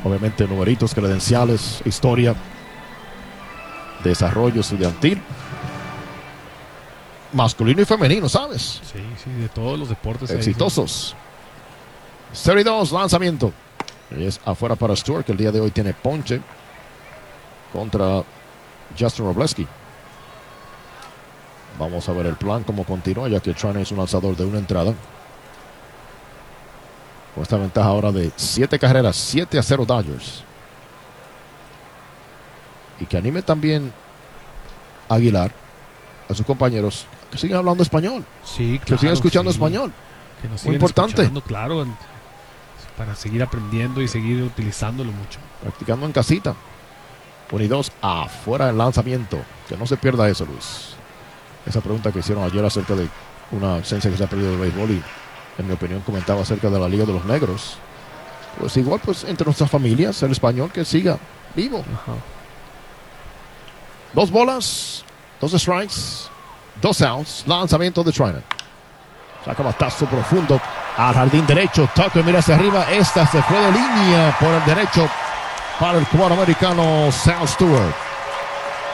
Obviamente numeritos, credenciales, historia, desarrollo estudiantil, masculino y femenino, ¿sabes? Sí, de todos los deportes. Exitosos. 32, lanzamiento. Y es afuera para Stewart, que el día de hoy tiene ponche contra Justin Robleski. Vamos a ver el plan cómo continúa, ya que Trainer es un lanzador de una entrada. Con esta ventaja ahora de 7 carreras, 7-0 Dodgers. Y que anime también Aguilar a sus compañeros que sigan hablando español. Sí, claro, que sigan escuchando español. Que nos muy importante. Claro, para seguir aprendiendo y seguir utilizándolo mucho. Practicando en casita. 1 y 2, afuera del lanzamiento. Que no se pierda eso, Luis. Esa pregunta que hicieron ayer acerca de una esencia que se ha perdido de béisbol y, en mi opinión, comentaba acerca de la Liga de los Negros. Pues igual, pues entre nuestras familias, el español que siga vivo. Ajá. 2 bolas, 2 strikes, 2 outs. Lanzamiento de Trainer. Saca batazo profundo al jardín derecho. Tucker mira hacia arriba. Esta se fue de línea por el derecho para el cubano americano Sal Stewart.